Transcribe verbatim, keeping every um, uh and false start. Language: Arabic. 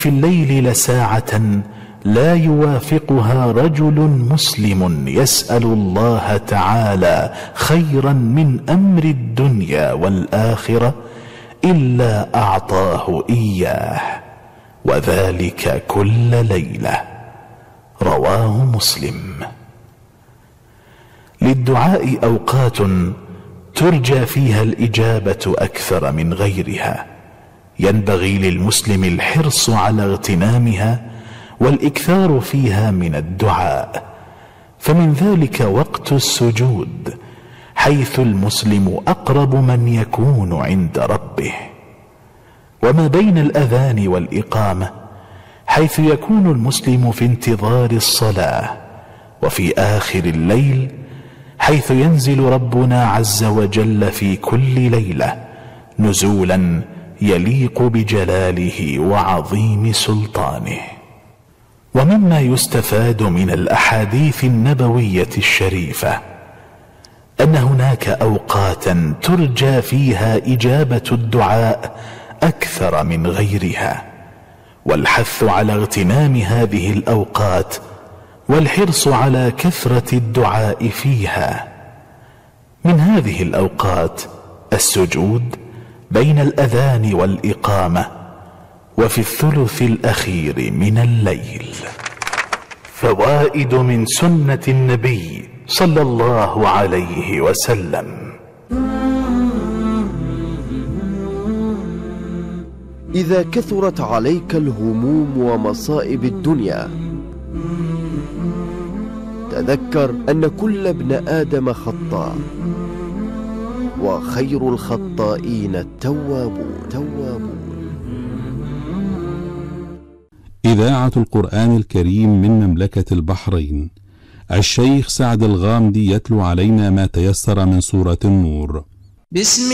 في الليل لساعة لا يوافقها رجل مسلم يسأل الله تعالى خيرا من أمر الدنيا والآخرة إلا أعطاه إياه، وذلك كل ليلة. رواه مسلم. للدعاء أوقات ترجى فيها الإجابة أكثر من غيرها، ينبغي للمسلم الحرص على اغتنامها والإكثار فيها من الدعاء، فمن ذلك وقت السجود، حيث المسلم أقرب من يكون عند ربه، وما بين الأذان والإقامة، حيث يكون المسلم في انتظار الصلاة، وفي آخر الليل، حيث ينزل ربنا عز وجل في كل ليلة نزولا يليق بجلاله وعظيم سلطانه. ومما يستفاد من الأحاديث النبوية الشريفة أن هناك أوقاتا ترجى فيها إجابة الدعاء أكثر من غيرها، والحث على اغتنام هذه الأوقات والحرص على كثرة الدعاء فيها. من هذه الأوقات السجود بين الأذان والإقامة، وفي الثلث الأخير من الليل. فوائد من سنة النبي صلى الله عليه وسلم. إذا كثرت عليك الهموم ومصائب الدنيا، تذكر أن كل ابن آدم خطاء، وخير الخطائين التوابون. توابون. إذاعة القرآن الكريم من مملكة البحرين. الشيخ سعد الغامدي يتلو علينا ما تيسر من سورة النور. بسم